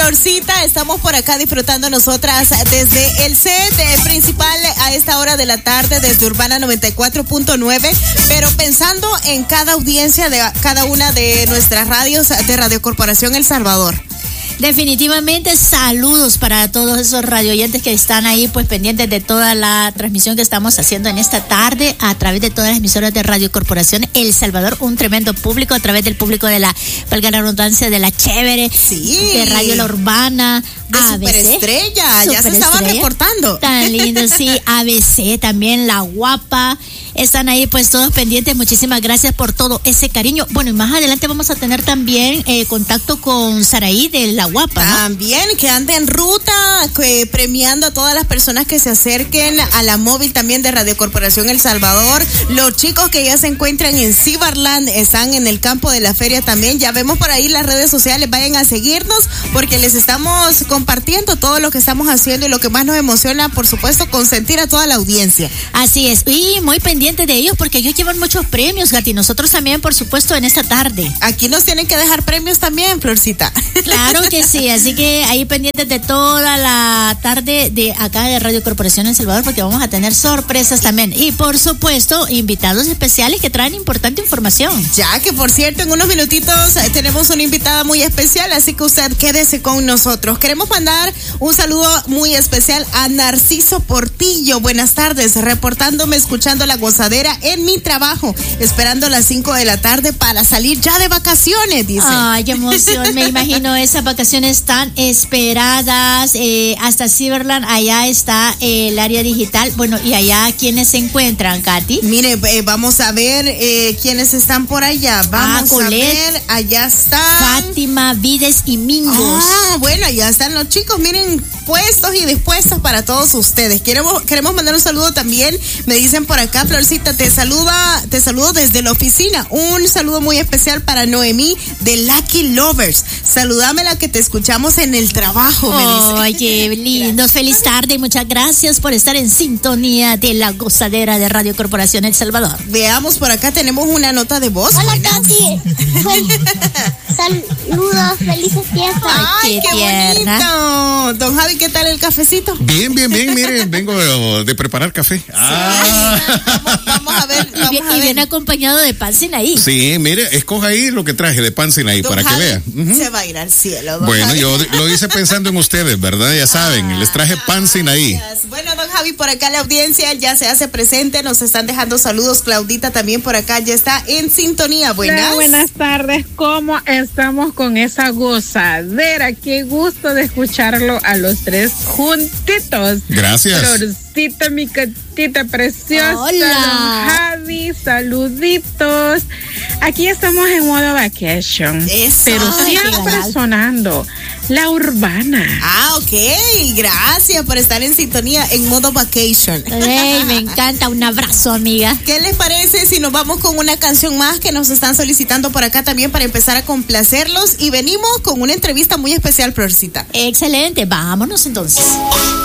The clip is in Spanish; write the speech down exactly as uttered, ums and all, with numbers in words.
Florcita, estamos por acá disfrutando nosotras desde el set principal a esta hora de la tarde desde Urbana noventa y cuatro punto nueve, pero pensando en cada audiencia de cada una de nuestras radios de Radio Corporación El Salvador. Definitivamente saludos para todos esos radioyentes que están ahí pues pendientes de toda la transmisión que estamos haciendo en esta tarde a través de todas las emisoras de Radio Corporación El Salvador, un tremendo público a través del público de la, valga la redundancia, de la Chévere, sí, de Radio La Urbana, de A B C, Superestrella, ya se estaban reportando. Tan lindo, sí, A B C también, La Guapa, están ahí pues todos pendientes, muchísimas gracias por todo ese cariño. Bueno, y más adelante vamos a tener también eh, contacto con Saraí de La Guapa, ¿no? También, que anda en ruta, que, premiando a todas las personas que se acerquen a la móvil también de Radio Corporación El Salvador. Los chicos que ya se encuentran en Cibarland están en el campo de la feria también. Ya vemos por ahí las redes sociales, vayan a seguirnos porque les estamos compartiendo todo lo que estamos haciendo y lo que más nos emociona, por supuesto, consentir a toda la audiencia. Así es, y muy pendientes de ellos porque ellos llevan muchos premios, Gati, nosotros también, por supuesto, en esta tarde. Aquí nos tienen que dejar premios también, Florcita. Claro que sí, así que ahí pendientes de toda la tarde de acá de Radio Corporación El Salvador porque vamos a tener sorpresas también y por supuesto invitados especiales que traen importante información. Ya que por cierto en unos minutitos eh, tenemos una invitada muy especial, así que usted quédese con nosotros. Queremos mandar un saludo muy especial a Narciso Portillo. Buenas tardes, reportándome, escuchando La Gozadera en mi trabajo, esperando las cinco de la tarde para salir ya de vacaciones, dice. Ay, qué emoción, me imagino esas vacaciones tan esperadas, eh, hasta Ciberland, allá está eh, el área digital. Bueno, y allá, ¿quiénes se encuentran, Katy? Mire, eh, vamos a ver eh, quiénes están por allá. Vamos ah, a ver, allá está Fátima, Vides y Mingos. Ah, bueno, allá están los chicos, miren, puestos y dispuestos para todos ustedes. Queremos, queremos mandar un saludo también, me dicen por acá, Florcita, te saluda, te saludo desde la oficina. Un saludo muy especial para Noemí de Lucky Lovers. Saludámela que te escuchamos en el trabajo, me dice. Ay, qué lindo. Feliz tarde y muchas gracias por estar en sintonía de La Gozadera de Radio Corporación El Salvador. Veamos, por acá tenemos una nota de voz. Hola, Katy. Saludos, felices fiestas. Ay, Ay, qué, qué tierna. bonito. Don Javi, ¿qué tal el cafecito? Bien, bien, bien, miren, vengo de, de preparar café. Ah. Vamos, vamos a ver, vamos Y, bien, a ver. y viene acompañado de pan Sinaí. Sí, mire, escoja ahí lo que traje de pan Sinaí Don para Javi que vea. Uh-huh. se va a ir al cielo, don Bueno, Javi. yo lo hice pensando en ustedes, ¿verdad? Ya saben, les traje pan Sinaí. Gracias. Bueno, don Javi, por acá la audiencia ya se hace presente, nos están dejando saludos. Claudita también por acá ya está en sintonía. Buenas. Hola, buenas tardes. ¿Cómo estamos con esa gozadera? Qué gusto de escucharlo a los tres juntitos. Gracias. Florcita, mi catita preciosa. Hola. Don Javi, saluditos. Aquí estamos en modo vacation. Eso. Pero Ay, qué siempre genial. sonando La Urbana. Ah, ok. Gracias por estar en sintonía en modo vacation. Ey, me encanta. Un abrazo, amiga. ¿Qué les parece si nos vamos con una canción más que nos están solicitando por acá también para empezar a complacerlos? Y venimos con una entrevista muy especial, Florcita. Excelente. Vámonos entonces.